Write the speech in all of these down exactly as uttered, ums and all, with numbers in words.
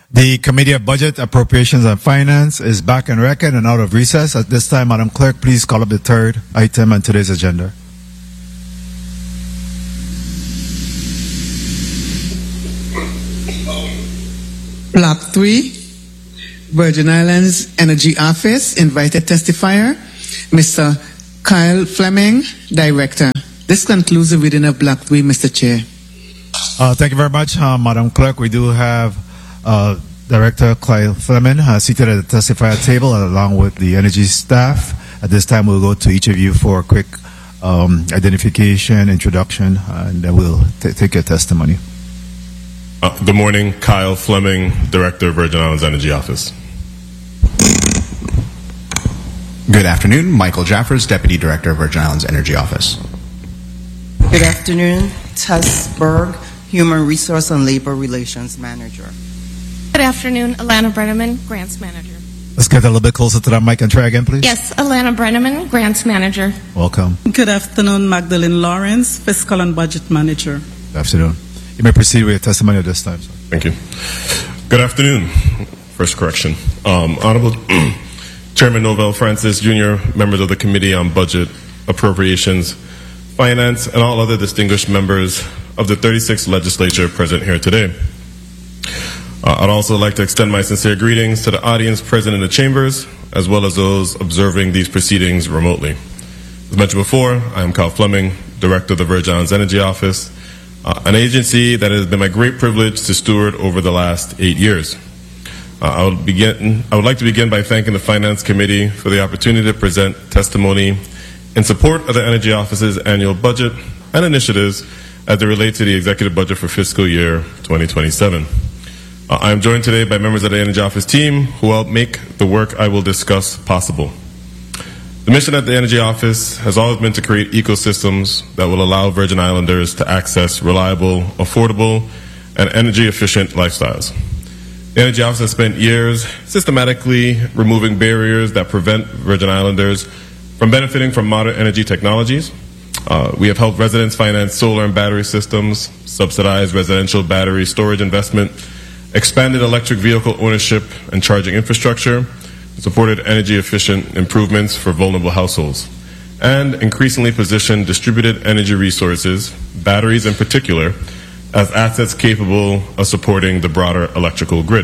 The Committee of Budget, Appropriations and Finance is back in record and out of recess. At this time, Madam Clerk, please call up the third item on today's agenda. Block three, Virgin Islands Energy Office, invited testifier, Mister Kyle Fleming, Director. This concludes the reading of Block three, Mister Chair. Uh, thank you very much, uh, Madam Clerk. We do have uh, Director Kyle Fleming uh, seated at the testifier table along with the energy staff. At this time, we'll go to each of you for a quick um, identification, introduction, uh, and then we'll t take your testimony. Uh, good morning, Kyle Fleming, Director of Virgin Islands Energy Office. Good afternoon, Michael Jaffers, Deputy Director of Virgin Islands Energy Office. Good afternoon, Tess Berg, Human Resource and Labor Relations Manager. Good afternoon, Alana Brenneman, Grants Manager. Let's get a little bit closer to that mic and try again, please. Yes, Alana Brenneman, Grants Manager. Welcome. Good afternoon, Magdalene Lawrence, Fiscal and Budget Manager. Good afternoon. You may proceed with your testimony at this time, sir. Thank you. Good afternoon. First correction. Um, Honorable Chairman Novell Francis, Junior members of the Committee on Budget, Appropriations, Finance, and all other distinguished members of the thirty-sixth Legislature present here today. Uh, I'd also like to extend my sincere greetings to the audience present in the chambers, as well as those observing these proceedings remotely. As mentioned before, I am Kyle Fleming, Director of the Virgin Islands Energy Office, uh, an agency that has been my great privilege to steward over the last eight years. Uh, I, would begin, I would like to begin by thanking the Finance Committee for the opportunity to present testimony in support of the Energy Office's annual budget and initiatives as they relate to the executive budget for fiscal year twenty twenty-seven. Uh, I am joined today by members of the Energy Office team who help make the work I will discuss possible. The mission at the Energy Office has always been to create ecosystems that will allow Virgin Islanders to access reliable, affordable, and energy-efficient lifestyles. The Energy Office has spent years systematically removing barriers that prevent Virgin Islanders from benefiting from modern energy technologies. Uh, we have helped residents finance solar and battery systems, subsidized residential battery storage investment, expanded electric vehicle ownership and charging infrastructure, supported energy-efficient improvements for vulnerable households, and increasingly positioned distributed energy resources, batteries in particular, as assets capable of supporting the broader electrical grid.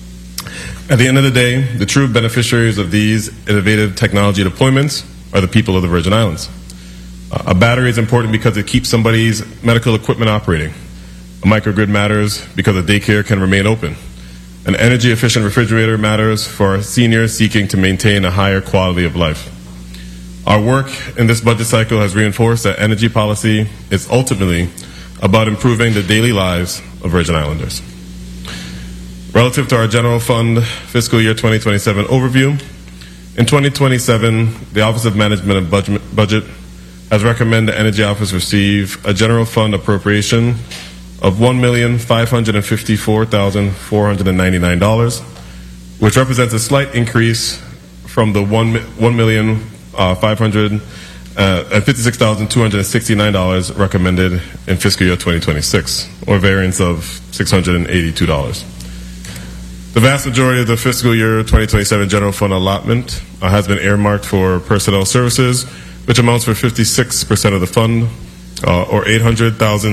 At the end of the day, the true beneficiaries of these innovative technology deployments are the people of the Virgin Islands. Uh, a battery is important because it keeps somebody's medical equipment operating. A microgrid matters because a daycare can remain open. An energy-efficient refrigerator matters for seniors seeking to maintain a higher quality of life. Our work in this budget cycle has reinforced that energy policy is ultimately about improving the daily lives of Virgin Islanders. Relative to our general fund fiscal year twenty twenty-seven overview, in twenty twenty-seven, the Office of Management and Budget has recommended the Energy Office receive a general fund appropriation of one million five hundred fifty-four thousand four hundred ninety-nine dollars, which represents a slight increase from the one million five hundred fifty-six thousand two hundred sixty-nine dollars recommended in fiscal year twenty twenty-six, or a variance of six hundred eighty-two dollars. The vast majority of the fiscal year twenty twenty-seven general fund allotment uh, has been earmarked for personnel services, which amounts for fifty-six percent of the fund, uh, or eight hundred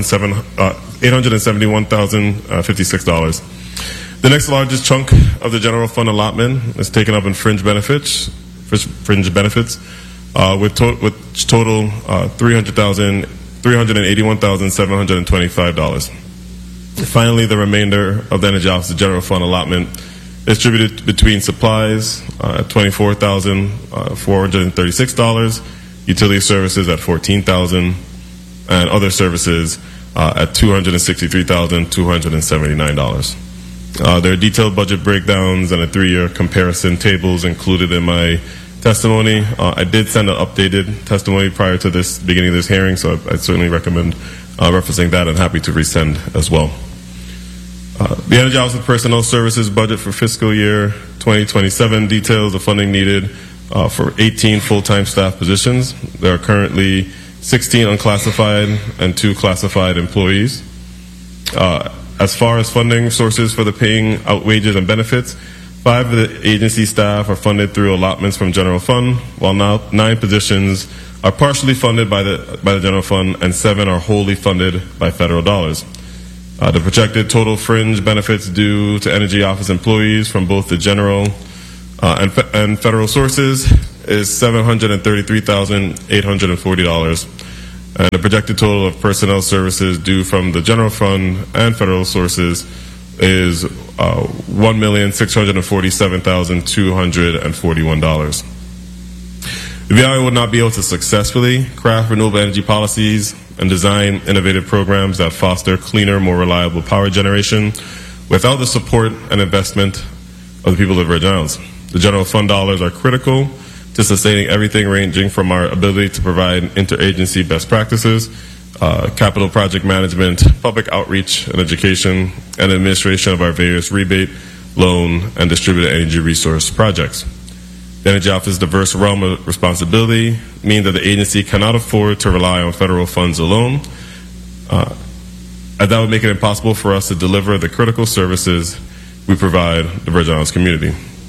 seventy-one thousand fifty-six dollars. The next largest chunk of the general fund allotment is taken up in fringe benefits, fringe benefits, uh, with to which total uh, three hundred eighty-one thousand seven hundred twenty-five dollars. Finally, the remainder of the Energy Office's general fund allotment is distributed between supplies uh, at twenty-four thousand four hundred thirty-six dollars, utility services at fourteen thousand dollars, and other services uh, at two hundred sixty-three thousand two hundred seventy-nine dollars. Uh, there are detailed budget breakdowns and a three-year comparison tables included in my testimony. Uh, I did send an updated testimony prior to this beginning of this hearing, so I, I certainly recommend uh, referencing that, and happy to resend as well. Uh, the Energy Office Personnel Services budget for fiscal year twenty twenty-seven details the funding needed uh, for eighteen full-time staff positions. There are currently sixteen unclassified and two classified employees. Uh, as far as funding sources for the paying out wages and benefits, five of the agency staff are funded through allotments from general fund, while now nine positions are partially funded by the by the general fund, and seven are wholly funded by federal dollars. Uh, the projected total fringe benefits due to Energy Office employees from both the general uh, and, fe- and federal sources is seven hundred thirty-three thousand eight hundred forty dollars. And the projected total of personnel services due from the general fund and federal sources is uh, one million six hundred forty-seven thousand two hundred forty-one dollars. The V I would not be able to successfully craft renewable energy policies and design innovative programs that foster cleaner, more reliable power generation without the support and investment of the people of the Virgin Islands. The general fund dollars are critical to sustaining everything ranging from our ability to provide interagency best practices, uh, capital project management, public outreach and education, and administration of our various rebate, loan, and distributed energy resource projects. The Energy Office's diverse realm of responsibility means that the agency cannot afford to rely on federal funds alone, uh, and that would make it impossible for us to deliver the critical services we provide the Virgin Islands community.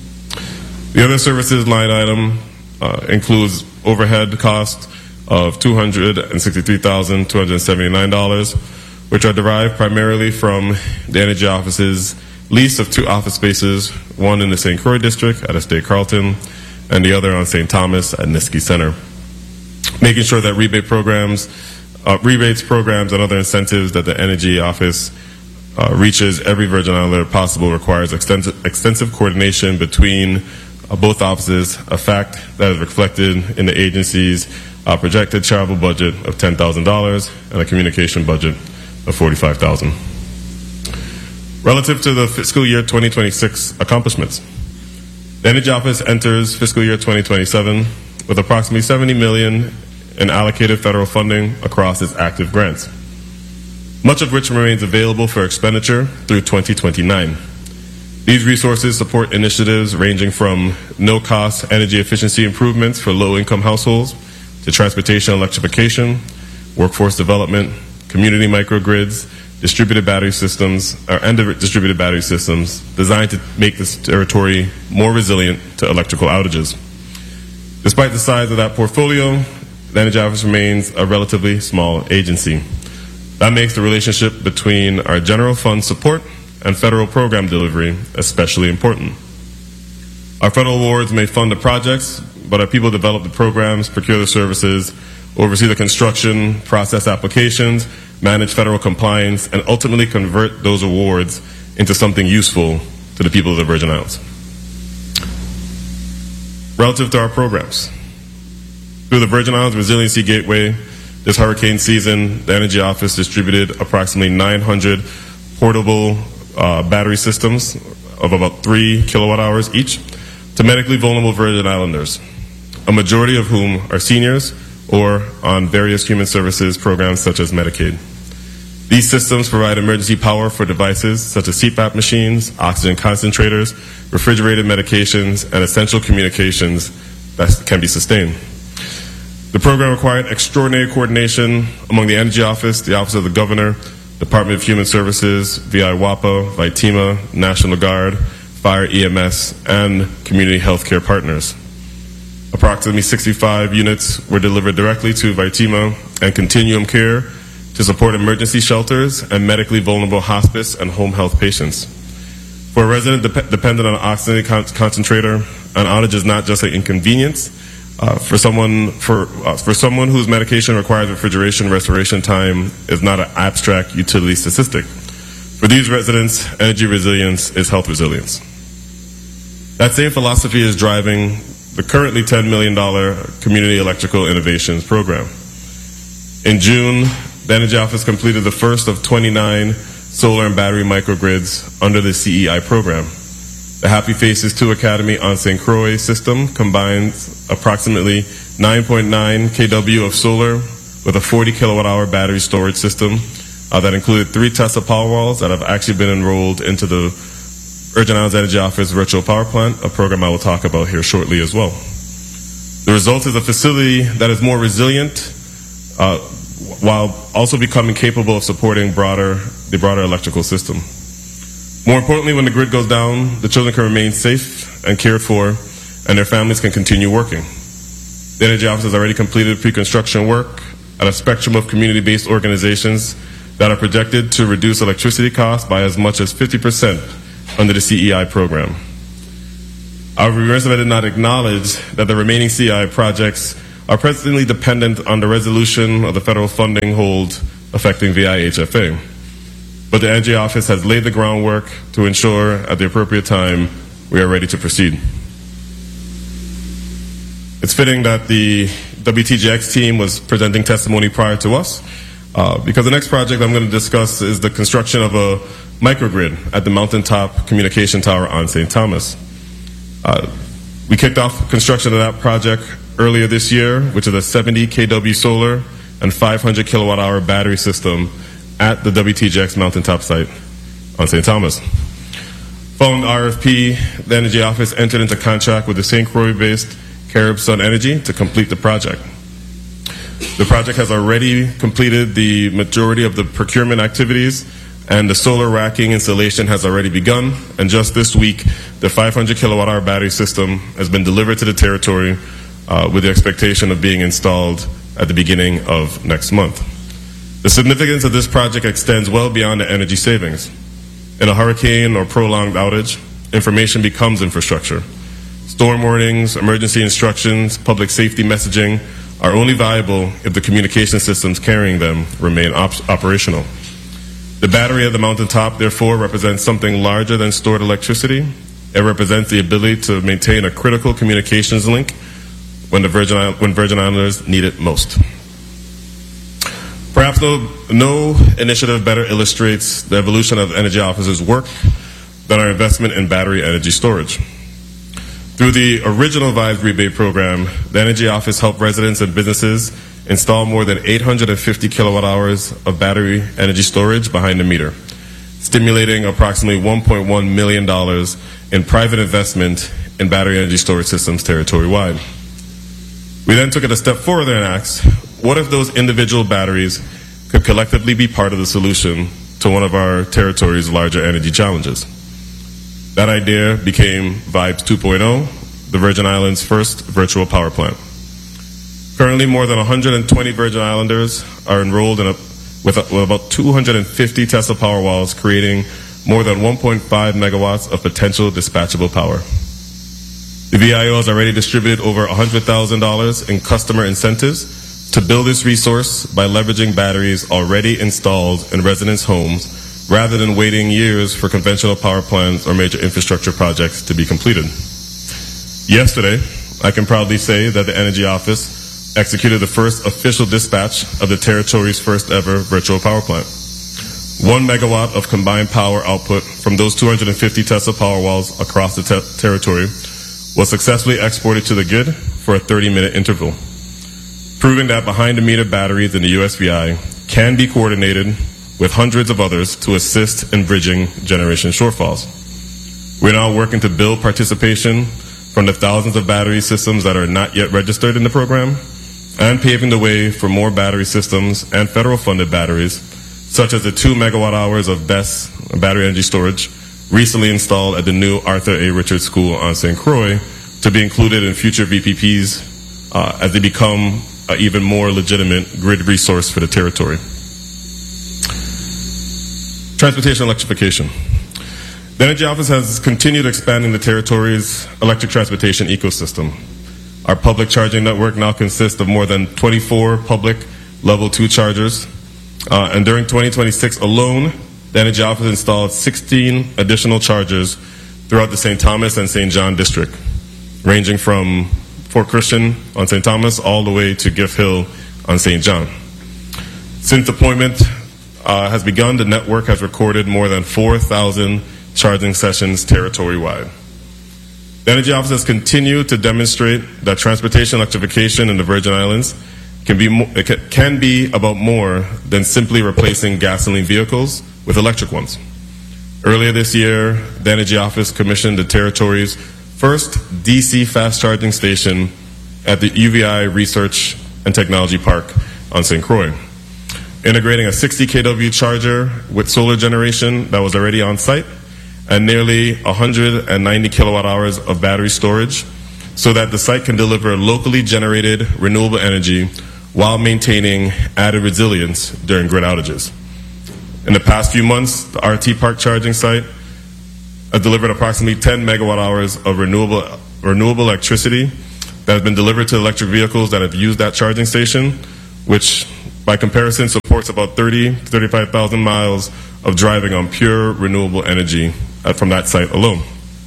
The other services line item uh, includes overhead costs of two hundred sixty-three thousand two hundred seventy-nine dollars, which are derived primarily from the Energy Office's lease of two office spaces, one in the Saint Croix district at Estate Carlton, and the other on Saint Thomas at Niskey Center. Making sure that rebate programs, uh, rebates, programs, and other incentives that the Energy Office uh, reaches every Virgin Islander possible requires extensive, extensive coordination between uh, both offices, a fact that is reflected in the agency's uh, projected charitable budget of ten thousand dollars and a communication budget of forty-five thousand dollars. Relative to the fiscal year twenty twenty-six accomplishments, the Energy Office enters fiscal year twenty twenty-seven with approximately seventy million dollars in allocated federal funding across its active grants, much of which remains available for expenditure through twenty twenty-nine. These resources support initiatives ranging from no-cost energy efficiency improvements for low-income households to transportation electrification, workforce development, community microgrids, distributed battery systems, or and distributed battery systems designed to make this territory more resilient to electrical outages. Despite the size of that portfolio, the Energy Office remains a relatively small agency. That makes the relationship between our general fund support and federal program delivery especially important. Our federal awards may fund the projects, but our people develop the programs, procure the services, oversee the construction, process applications, manage federal compliance, and ultimately convert those awards into something useful to the people of the Virgin Islands. Relative to our programs, through the Virgin Islands Resiliency Gateway, this hurricane season, the Energy Office distributed approximately nine hundred portable uh, battery systems of about three kilowatt hours each to medically vulnerable Virgin Islanders, a majority of whom are seniors or on various human services programs such as Medicaid. These systems provide emergency power for devices such as C PAP machines, oxygen concentrators, refrigerated medications, and essential communications that can be sustained. The program required extraordinary coordination among the Energy Office, the Office of the Governor, Department of Human Services, V I WAPA, VITEMA, National Guard, Fire E M S, and community healthcare partners. Approximately sixty-five units were delivered directly to VITEMA and Continuum Care to support emergency shelters and medically vulnerable hospice and home health patients. For a resident dep- dependent on an oxygen con- concentrator, an outage is not just an inconvenience. Uh, for someone for uh, for someone whose medication requires refrigeration, restoration time is not an abstract utility statistic. For these residents, energy resilience is health resilience. That same philosophy is driving the currently ten million dollars Community Electrical Innovations Program. In June, the Energy Office completed the first of twenty-nine solar and battery microgrids under the C E I program. The Happy Faces two Academy on Saint Croix system combines approximately nine point nine kilowatts of solar with a forty kilowatt hour battery storage system uh, that included three Tesla Powerwalls that have actually been enrolled into the Virgin Islands Energy Office Virtual Power Plant, a program I will talk about here shortly as well. The result is a facility that is more resilient uh, while also becoming capable of supporting broader the broader electrical system. More importantly, when the grid goes down, the children can remain safe and cared for, and their families can continue working. The Energy Office has already completed pre-construction work at a spectrum of community-based organizations that are projected to reduce electricity costs by as much as fifty percent under the C E I program. However, we recently did not acknowledge that the remaining C E I projects are presently dependent on the resolution of the federal funding hold affecting V I H F A. But the Energy Office has laid the groundwork to ensure at the appropriate time we are ready to proceed. It's fitting that the W T G X team was presenting testimony prior to us, uh, because the next project I'm going to discuss is the construction of a microgrid at the Mountaintop Communication Tower on Saint Thomas. Uh, we kicked off construction of that project earlier this year, which is a seventy kilowatt solar and five hundred kilowatt hour battery system at the W T G X Mountaintop site on Saint Thomas. Following the R F P, the Energy Office entered into contract with the Saint Croix-based Carib Sun Energy to complete the project. The project has already completed the majority of the procurement activities, and the solar racking installation has already begun. And just this week, the five hundred kilowatt hour battery system has been delivered to the territory uh, with the expectation of being installed at the beginning of next month. The significance of this project extends well beyond the energy savings. In a hurricane or prolonged outage, information becomes infrastructure. Storm warnings, emergency instructions, public safety messaging are only viable if the communication systems carrying them remain op- operational. The battery at the mountaintop, therefore, represents something larger than stored electricity. It represents the ability to maintain a critical communications link when, the Virgin, Isl- when Virgin Islanders need it most. Perhaps no, no initiative better illustrates the evolution of the Energy Office's work than our investment in battery energy storage. Through the original Vibes Rebate Program, the Energy Office helped residents and businesses install more than eight hundred fifty kilowatt hours of battery energy storage behind the meter, stimulating approximately one point one million dollars in private investment in battery energy storage systems territory-wide. We then took it a step further and asked, what if those individual batteries could collectively be part of the solution to one of our territory's larger energy challenges? That idea became Vibes two point oh, the Virgin Islands' first virtual power plant. Currently, more than one hundred twenty Virgin Islanders are enrolled in a, with, a, with about two hundred fifty Tesla Powerwalls, creating more than one point five megawatts of potential dispatchable power. The V I O has already distributed over one hundred thousand dollars in customer incentives to build this resource by leveraging batteries already installed in residents' homes, rather than waiting years for conventional power plants or major infrastructure projects to be completed. Yesterday, I can proudly say that the Energy Office executed the first official dispatch of the territory's first ever virtual power plant. One megawatt of combined power output from those two hundred fifty Tesla Powerwalls across the te- territory was successfully exported to the grid for a thirty minute interval, proving that behind-the-meter batteries in the U S V I can be coordinated with hundreds of others to assist in bridging generation shortfalls. We're now working to build participation from the thousands of battery systems that are not yet registered in the program, and paving the way for more battery systems and federal-funded batteries, such as the two megawatt hours of B E S S battery energy storage recently installed at the new Arthur A. Richards School on Saint Croix, to be included in future V P Ps uh, as they become an even more legitimate grid resource for the territory. Transportation electrification. The Energy Office has continued expanding the territory's electric transportation ecosystem. Our public charging network now consists of more than twenty-four public level two chargers. Uh, and during twenty twenty-six alone, the Energy Office installed sixteen additional chargers throughout the Saint Thomas and Saint John district, ranging from Fort Christian on Saint Thomas all the way to Gift Hill on Saint John. Since deployment uh, has begun, the network has recorded more than four thousand charging sessions territory-wide. The Energy Office has continued to demonstrate that transportation electrification in the Virgin Islands can be, mo- can be about more than simply replacing gasoline vehicles with electric ones. Earlier this year, the Energy Office commissioned the territory's first D C fast charging station at the U V I Research and Technology Park on Saint Croix. integrating a sixty kilowatt charger with solar generation that was already on site and nearly one hundred ninety kilowatt hours of battery storage so that the site can deliver locally generated renewable energy while maintaining added resilience during grid outages. In the past few months, the R T Park charging site has delivered approximately ten megawatt hours of renewable, renewable electricity that has been delivered to electric vehicles that have used that charging station, which by comparison supports about thirty to thirty-five thousand miles of driving on pure renewable energy from that site alone.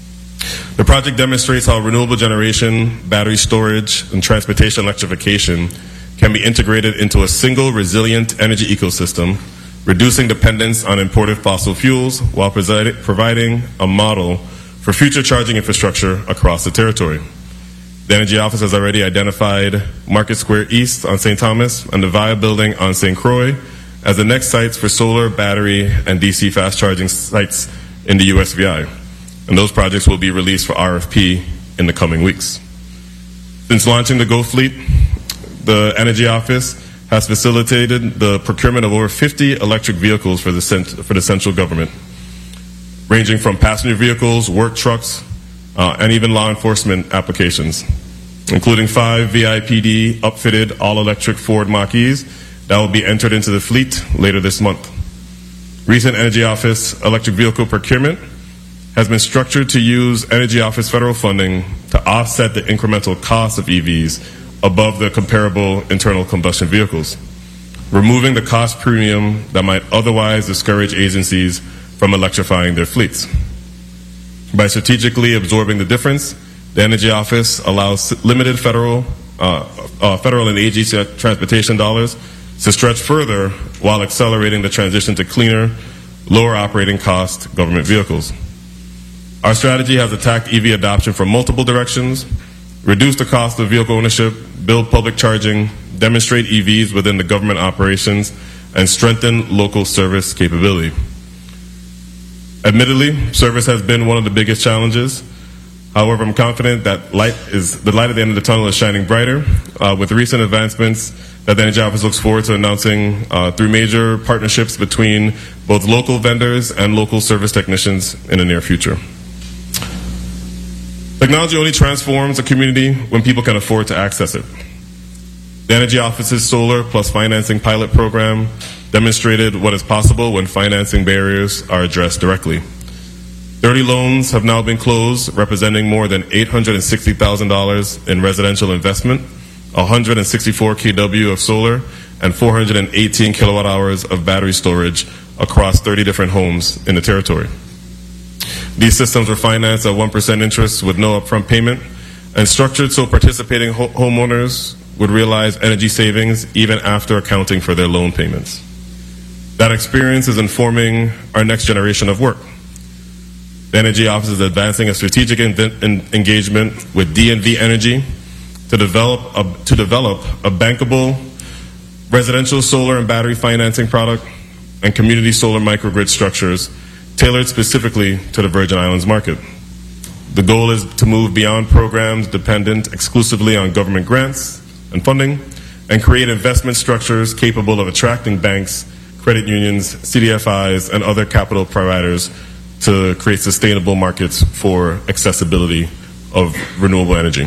The project demonstrates how renewable generation, battery storage, and transportation electrification can be integrated into a single resilient energy ecosystem, reducing dependence on imported fossil fuels while providing a model for future charging infrastructure across the territory. The Energy Office has already identified Market Square East on Saint Thomas and the Via Building on Saint Croix as the next sites for solar, battery, and D C fast charging sites in the U S V I. And those projects will be released for R F P in the coming weeks. Since launching the Go Fleet, the Energy Office has facilitated the procurement of over fifty electric vehicles for the, cent for the central government, ranging from passenger vehicles, work trucks, uh, and even law enforcement applications, including five V I P D upfitted all-electric Ford Mach-E's that will be entered into the fleet later this month. Recent Energy Office electric vehicle procurement has been structured to use Energy Office federal funding to offset the incremental cost of E Vs above the comparable internal combustion vehicles, removing the cost premium that might otherwise discourage agencies from electrifying their fleets. By strategically absorbing the difference, the Energy Office allows limited federal, uh, uh, federal and agency transportation dollars to stretch further while accelerating the transition to cleaner, lower operating cost government vehicles. Our strategy has attacked E V adoption from multiple directions: reduce the cost of vehicle ownership, build public charging, demonstrate E Vs within the government operations, and strengthen local service capability. Admittedly, service has been one of the biggest challenges. However, I'm confident that light is, the light at the end of the tunnel is shining brighter uh, with recent advancements that the Energy Office looks forward to announcing uh, through major partnerships between both local vendors and local service technicians in the near future. Technology only transforms a community when people can afford to access it. The Energy Office's Solar Plus Financing pilot program demonstrated what is possible when financing barriers are addressed directly. thirty loans have now been closed, representing more than eight hundred sixty thousand dollars in residential investment, one hundred sixty-four kilowatts of solar, and four hundred eighteen kilowatt hours of battery storage across thirty different homes in the territory. These systems were financed at one percent interest with no upfront payment and structured so participating ho homeowners would realize energy savings even after accounting for their loan payments. That experience is informing our next generation of work. The Energy Office is advancing a strategic en en engagement with D N V Energy to develop a, to develop a bankable residential solar and battery financing product and community solar microgrid structures tailored specifically to the Virgin Islands market. The goal is to move beyond programs dependent exclusively on government grants and funding and create investment structures capable of attracting banks, credit unions, C D F Is, and other capital providers to create sustainable markets for accessibility of renewable energy.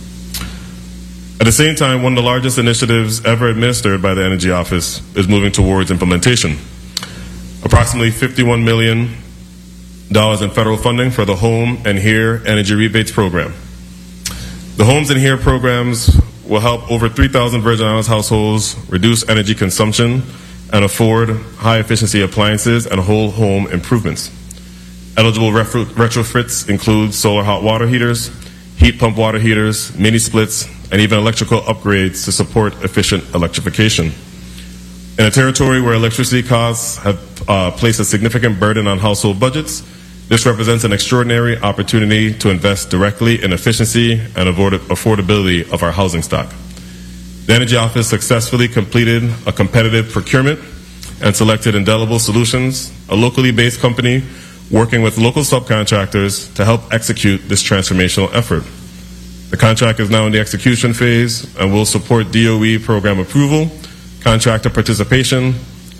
At the same time, one of the largest initiatives ever administered by the Energy Office is moving towards implementation. Approximately fifty-one million dollars in federal funding for the Home and Here Energy Rebates Program. The Homes and Here programs will help over three thousand Virgin Islands households reduce energy consumption and afford high-efficiency appliances and whole home improvements. Eligible retrofits include solar hot water heaters, heat pump water heaters, mini splits, and even electrical upgrades to support efficient electrification. In a territory where electricity costs have uh, placed a significant burden on household budgets, this represents an extraordinary opportunity to invest directly in efficiency and affordability of our housing stock. The Energy Office successfully completed a competitive procurement and selected Indelible Solutions, a locally based company working with local subcontractors to help execute this transformational effort. The contract is now in the execution phase and will support D O E program approval, contractor participation,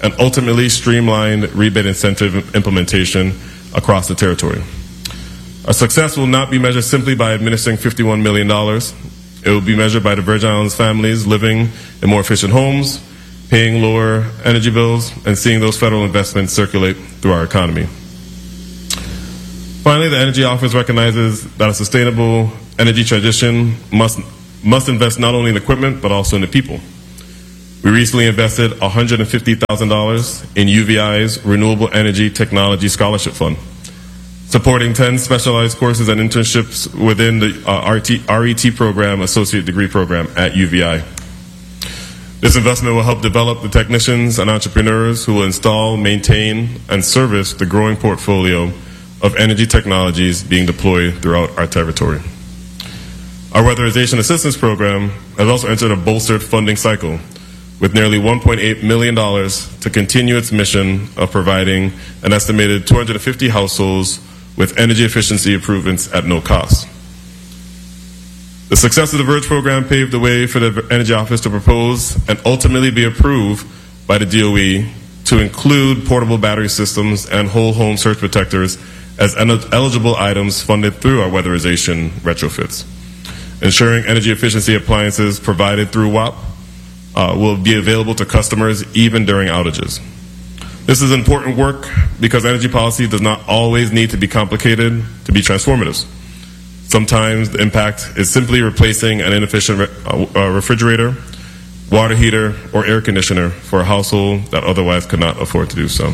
and ultimately streamlined rebate incentive implementation across the territory. Our success will not be measured simply by administering fifty-one million dollars. It will be measured by the Virgin Islands families living in more efficient homes, paying lower energy bills, and seeing those federal investments circulate through our economy. Finally, the Energy Office recognizes that a sustainable energy transition must, must invest not only in equipment, but also in the people. We recently invested one hundred fifty thousand dollars in U V I's Renewable Energy Technology Scholarship Fund, supporting ten specialized courses and internships within the uh, R T, R E T program, Associate Degree Program at U V I. This investment will help develop the technicians and entrepreneurs who will install, maintain, and service the growing portfolio of energy technologies being deployed throughout our territory. Our Weatherization Assistance Program has also entered a bolstered funding cycle with nearly one point eight million dollars to continue its mission of providing an estimated two hundred fifty households with energy efficiency improvements at no cost. The success of the VERGE program paved the way for the Energy Office to propose and ultimately be approved by the D O E to include portable battery systems and whole home surge protectors as eligible items funded through our weatherization retrofits. Ensuring energy efficiency appliances provided through W A P uh, will be available to customers even during outages. This is important work because energy policy does not always need to be complicated to be transformative. Sometimes the impact is simply replacing an inefficient re uh, refrigerator, water heater, or air conditioner for a household that otherwise could not afford to do so.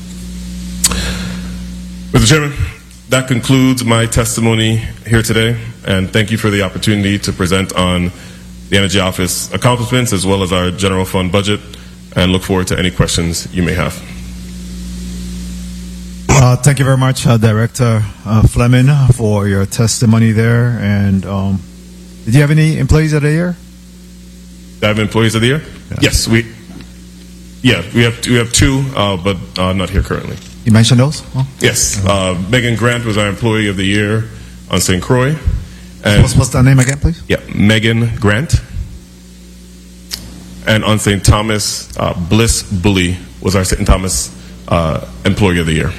Mister Chairman, that concludes my testimony here today, and thank you for the opportunity to present on the Energy Office accomplishments as well as our general fund budget, and look forward to any questions you may have. Uh, thank you very much, uh, Director uh, Fleming, for your testimony there. And um, did you have any employees of the year? Do I have employees of the year? Yeah. Yes, we. Yeah, we have we have two, uh, but uh, not here currently. You mentioned those? Oh. Yes, uh, Megan Grant was our Employee of the Year on Saint Croix. And what's, what's that name again, please? Yeah, Megan Grant. And on Saint Thomas, uh, Bliss Bully was our Saint Thomas uh, Employee of the Year.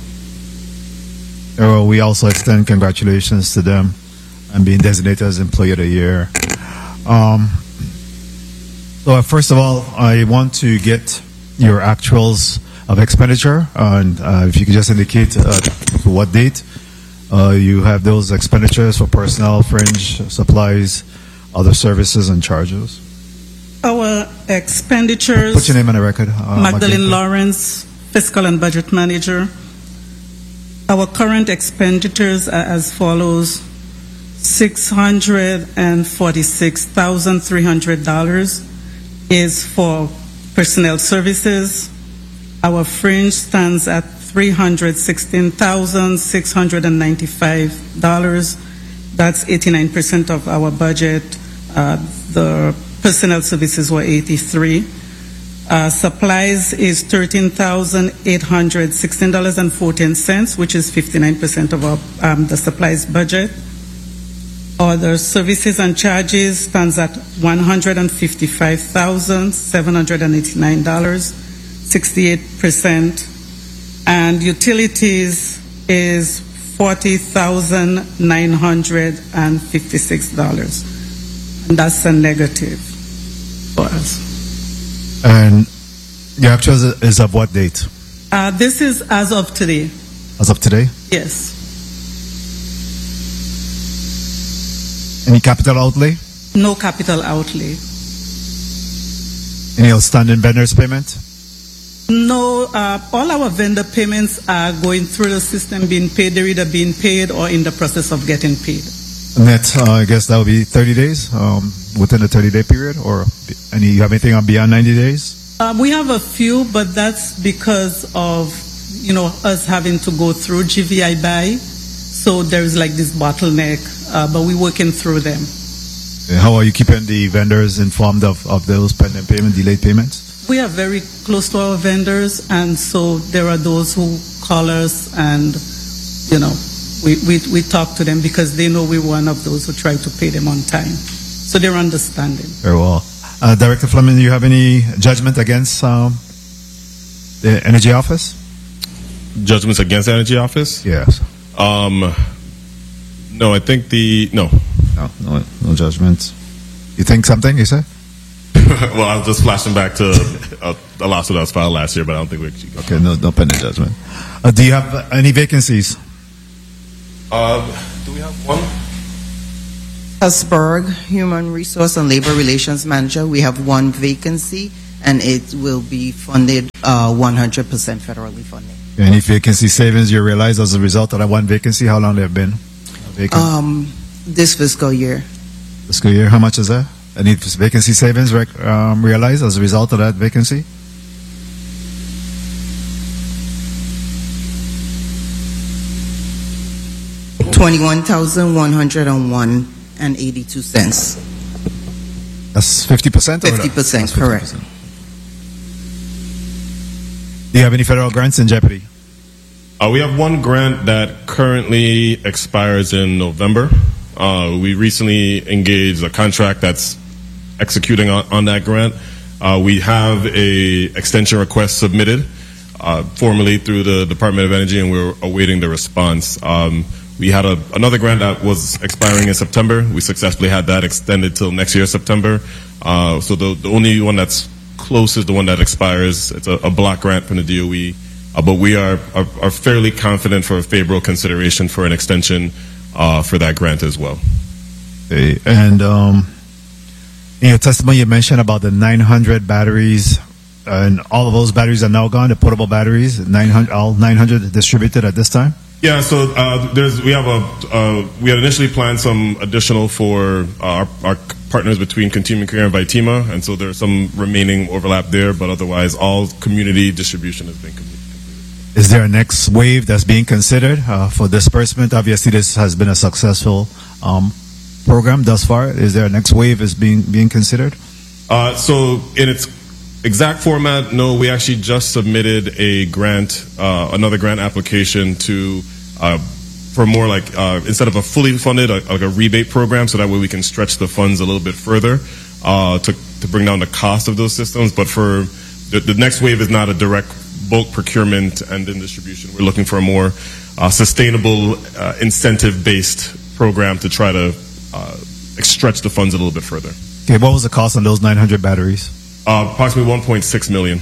Uh, we also extend congratulations to them on being designated as Employee of the Year. Um, so uh, first of all, I want to get your actuals of expenditure, and uh, if you could just indicate uh, for what date uh, you have those expenditures for personnel, fringe, supplies, other services, and charges. Our expenditures. Put your name on the record. Uh, Magdalene Lawrence, Fiscal and Budget Manager. Our current expenditures are as follows: six hundred forty-six thousand three hundred dollars is for personnel services. Our fringe stands at three hundred sixteen thousand six hundred ninety-five dollars. That's eighty-nine percent of our budget. Uh, the personnel services were eighty-three. Uh, supplies is thirteen thousand eight hundred sixteen dollars and fourteen cents, which is fifty-nine percent of our, um, the supplies budget. Other services and charges stands at one hundred fifty-five thousand seven hundred eighty-nine dollars, sixty-eight percent. And utilities is forty thousand nine hundred fifty-six dollars. And that's a negative for us. And the actual is, is of what date? Uh, this is as of today. As of today? Yes. Any capital outlay? No capital outlay. Any outstanding vendors payment? No, uh, all our vendor payments are going through the system, being paid. They're either being paid or in the process of getting paid. Net, uh, I guess that would be thirty days, um, within the thirty day period, or any, you have anything on beyond ninety days? Uh, we have a few, but that's because of, you know, us having to go through G V I buy. So there's like this bottleneck, uh, but we're working through them. How are you keeping the vendors informed of, of those pending payment, delayed payments? We are very close to our vendors, and so there are those who call us and, you know, we, we, we talk to them because they know we're one of those who try to pay them on time. So they're understanding. Very well. Uh, Director Fleming, do you have any judgment against um, The Energy Office? Judgments against the Energy Office? Yes. Um, no, I think the no. No, no, no judgments. You think something? You said? Well, I was just flashing back to a, a lawsuit that was filed last year, but I don't think we actually got Okay, no, no pending judgment. Uh, do you have any vacancies? Uh, do we have one? Tess Berg, Human Resource and Labor Relations Manager. We have one vacancy, and it will be funded uh, one hundred percent federally funded. Any vacancy savings you realize as a result of that one vacancy? How long they've been vacant? Um, this fiscal year. Fiscal year, how much is that? Any vacancy savings rec- um, realized as a result of that vacancy? Twenty-one thousand one hundred and one and eighty-two cents. That's fifty percent. Fifty percent, correct. Do you have any federal grants in jeopardy? Uh, we have one grant that currently expires in November. Uh, we recently engaged a contract that's executing on, on that grant. Uh, we have a extension request submitted uh, formally through the Department of Energy, and we're awaiting the response. Um, we had a, another grant that was expiring in September. We successfully had that extended till next year, September. Uh, so the, the only one that's close is the one that expires. It's a, a block grant from the D O E. Uh, but we are, are, are fairly confident for a favorable consideration for an extension uh, for that grant as well. Okay. And um, in your testimony, you mentioned about the nine hundred batteries, uh, and all of those batteries are now gone, the portable batteries, nine hundred, all nine hundred distributed at this time? Yeah, so uh, there's we have a uh, we had initially planned some additional for our, our partners between Continuum Care and Vitima, and so there's some remaining overlap there, but otherwise all community distribution has been completed. Is there a next wave that's being considered uh, for disbursement? Obviously, this has been a successful um, program thus far. Is there a next wave is being being considered? Uh, so in its exact format, no. We actually just submitted a grant, uh, another grant application to uh, for more like uh, instead of a fully funded, a, like a rebate program, so that way we can stretch the funds a little bit further uh, to to bring down the cost of those systems. But for the, the next wave is not a direct bulk procurement and then distribution. We're looking for a more uh, sustainable, uh, incentive-based program to try to uh, stretch the funds a little bit further. Okay, what was the cost on those nine hundred batteries? Uh, approximately one point six million.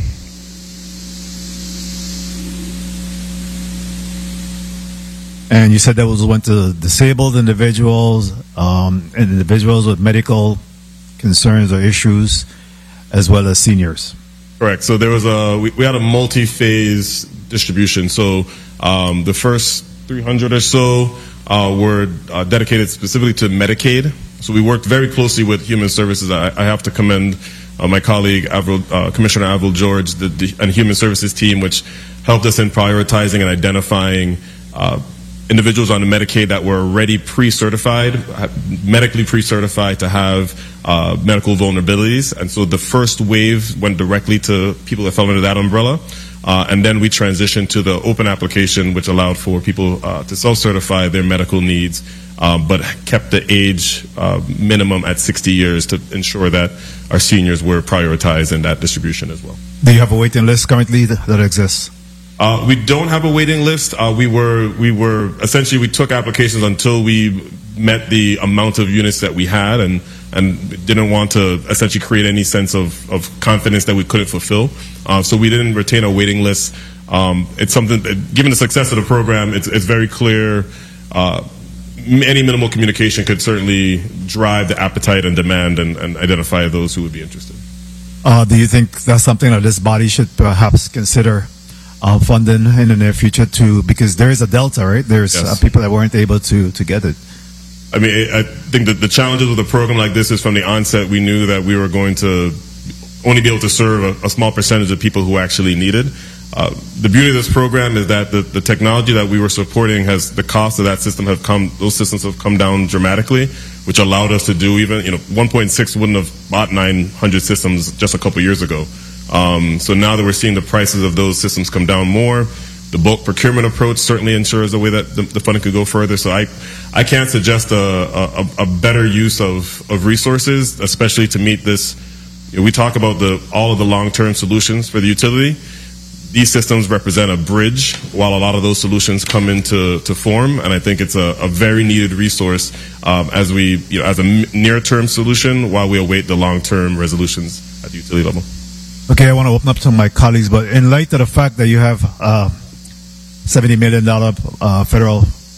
And you said that was went to disabled individuals, um, and individuals with medical concerns or issues, as well as seniors. Correct. So there was a we, we had a multi-phase distribution. So um, the first three hundred or so uh, were uh, dedicated specifically to Medicaid. So we worked very closely with Human Services. I, I have to commend uh, my colleague Avril, uh, Commissioner Avril George the, the, and Human Services team, which helped us in prioritizing and identifying uh, individuals on the Medicaid that were already pre-certified, medically pre-certified to have uh, medical vulnerabilities. And so the first wave went directly to people that fell under that umbrella. Uh, and then we transitioned to the open application, which allowed for people uh, to self-certify their medical needs, um, but kept the age uh, minimum at sixty years to ensure that our seniors were prioritized in that distribution as well. Do you have a waiting list currently that, that exists? Uh, we don't have a waiting list. Uh, we were we were essentially we took applications until we met the amount of units that we had, and and didn't want to essentially create any sense of, of confidence that we couldn't fulfill. Uh, so we didn't retain a waiting list. Um, it's something that, given the success of the program, it's it's very clear. Uh, any minimal communication could certainly drive the appetite and demand, and, and identify those who would be interested. Uh, do you think that's something that this body should perhaps consider? Uh, funding in the near future too, because there is a delta, right? There's Yes. uh, people that weren't able to, to get it. I mean, I think that the challenges with a program like this is from the onset, we knew that we were going to only be able to serve a, a small percentage of people who actually need it. Uh, the beauty of this program is that the, the technology that we were supporting has, the cost of that system have come, those systems have come down dramatically, which allowed us to do even, you know, one point six wouldn't have bought nine hundred systems just a couple years ago. Um, so now that we're seeing the prices of those systems come down more, the bulk procurement approach certainly ensures a way that the, the funding could go further. So I, I can't suggest a, a, a better use of, of resources, especially to meet this. You know, we talk about the all of the long-term solutions for the utility. these systems represent a bridge while a lot of those solutions come into to form, and I think it's a, a very needed resource um, as we, you know, as a near-term solution while we await the long-term resolutions at the utility level. Okay, I want to open up to my colleagues, but in light of the fact that you have uh, seventy million dollars uh, federal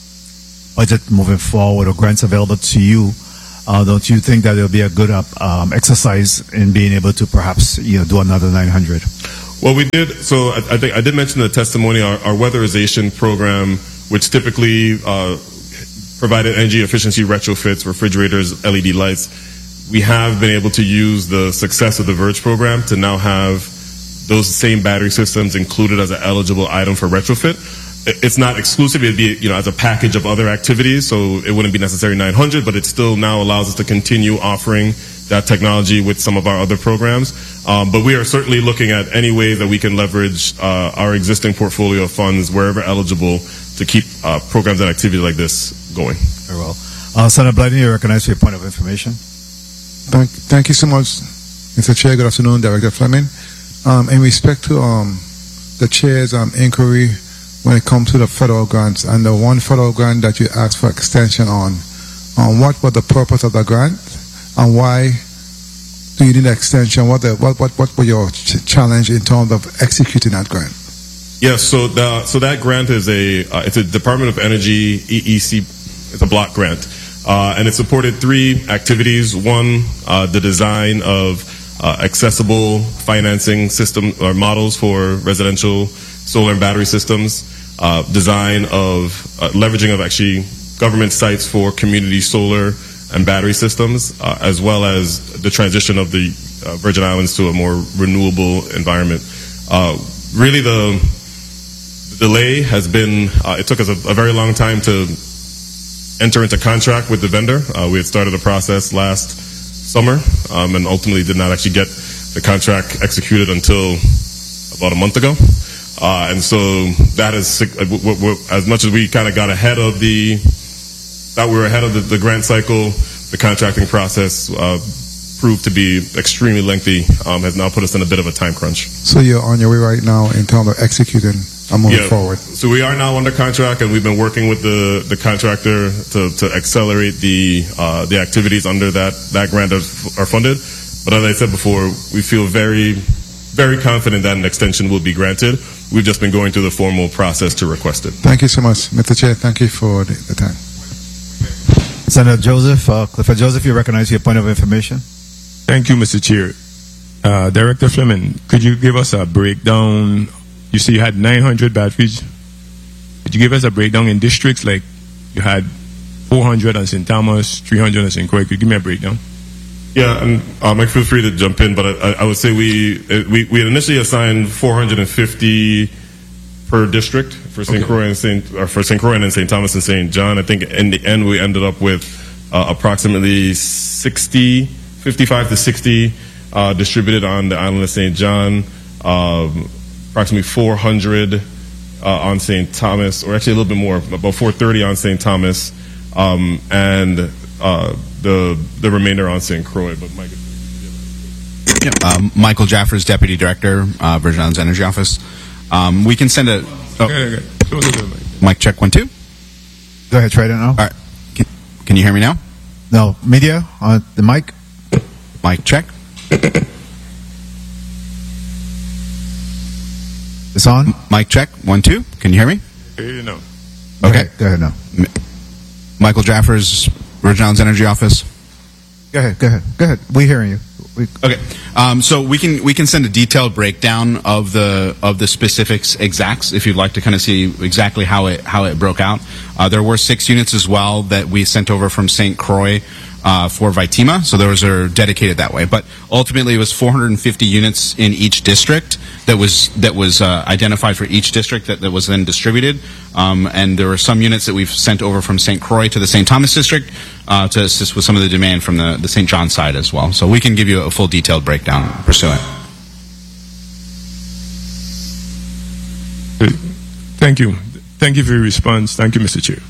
budget moving forward or grants available to you, uh, don't you think that it will be a good uh, um, exercise in being able to perhaps, you know, do another nine hundred? Well, we did. So I, I think I did mention in the testimony our, our weatherization program, which typically uh, provided energy efficiency retrofits, refrigerators, L E D lights. We have been able to use the success of the Verge program to now have those same battery systems included as an eligible item for retrofit. It's not exclusive; it'd be, you know, as a package of other activities. So it wouldn't be necessarily nine hundred, but it still now allows us to continue offering that technology with some of our other programs. Um, but we are certainly looking at any ways that we can leverage uh, our existing portfolio of funds wherever eligible to keep uh, programs and activities like this going. Very well. Uh, Senator Blyden, you recognize your point of information. Thank, thank you so much, Mister Chair. Good afternoon, Director Fleming. Um, in respect to um, the Chair's um, inquiry when it comes to the federal grants and the one federal grant that you asked for extension on, um, what was the purpose of the grant? And why do you need an extension? What, the, what, what, what were your ch- challenge in terms of executing that grant? Yes, so the, so that grant is a uh, it's a Department of Energy E E C. It's a block grant, uh, and it supported three activities. One, uh, the design of uh, accessible financing system or models for residential solar and battery systems. Uh, design of uh, leveraging of actually government sites for community solar and battery systems, uh, as well as the transition of the uh, Virgin Islands to a more renewable environment. Uh, really, the, the delay has been, uh, it took us a, a very long time to enter into contract with the vendor. Uh, we had started the process last summer um, and ultimately did not actually get the contract executed until about a month ago. Uh, and so that is, w- w- w- as much as we kind of got ahead of the, thought we were ahead of the, the grant cycle, the contracting process uh, proved to be extremely lengthy, um, has now put us in a bit of a time crunch. So you're on your way right now in terms of executing and moving Yeah. forward. So we are now under contract, and we've been working with the, the contractor to, to accelerate the uh, the activities under that, that grant that are funded. But as I said before, we feel very, very confident that an extension will be granted. We've just been going through the formal process to request it. Thank you so much, Mister Chair. Thank you for the, the time. Senator Joseph, uh, Clifford Joseph, you recognize your point of information. Thank you, Mister Chair. Uh, Director Fleming, could you give us a breakdown? You see you had nine hundred batteries. Could you give us a breakdown in districts? Like you had four hundred on Saint Thomas, three hundred on Saint Croix. Could you give me a breakdown? Yeah, and uh, Mike, feel free to jump in, but I, I would say we, we we had initially assigned four hundred fifty per district for Saint Okay. Croix and Saint or for Saint Croix and then Saint Thomas and Saint John. I think in the end we ended up with uh, approximately sixty, fifty-five to sixty uh, distributed on the island of Saint John, um, approximately four hundred uh, on Saint Thomas, or actually a little bit more, about four thirty on Saint Thomas, um, and uh, the the remainder on Saint Croix. But Mike. Yeah. Um, Michael Jaffers, Deputy Director, uh, Virgin Islands Energy Office. Um, we can send a... Oh, Okay, okay. So, so, so, Mike. mic check, one, two. Go ahead, try it now. All right. Can, can you hear me now? No, media on the mic. Mic check. It's on. Mic check, one, two. Can you hear me? Here you know. Okay. Go ahead now. Michael Jaffers, Virgin Islands Energy Office. Go ahead. Go ahead. Go ahead. We're hearing you. We, Okay, um, so we can we can send a detailed breakdown of the of the specifics exacts if you'd like to kind of see exactly how it how it broke out. Uh, there were six units as well that we sent over from Saint Croix uh, for Vitima, so those are dedicated that way. But ultimately, it was four hundred fifty units in each district that was that was uh, identified for each district that, that was then distributed. Um, and there were some units that we've sent over from Saint Croix to the Saint Thomas district uh, to assist with some of the demand from the, the Saint John side as well. So we can give you a full detailed breakdown pursuant. Thank you. Thank you for your response. Thank you, Mister Chair.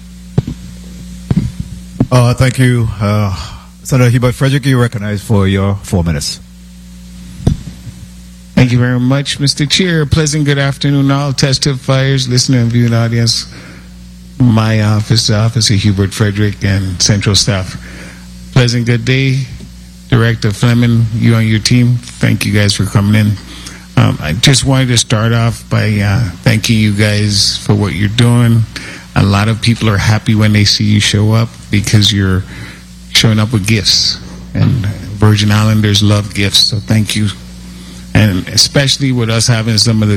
uh, thank you, uh, Senator Hubert Frederick. You recognize for your four minutes. Thank you very much, Mister Chair. Pleasant good afternoon, all testifiers, listener and viewing audience. My office, the office of Hubert Frederick, and central staff. Pleasant good day, Director Fleming, you and your team. Thank you guys for coming in. Um, I just wanted to start off by uh, thanking you guys for what you're doing. A lot of people are happy when they see you show up because you're showing up with gifts. And Virgin Islanders love gifts, so thank you. And especially with us having some of the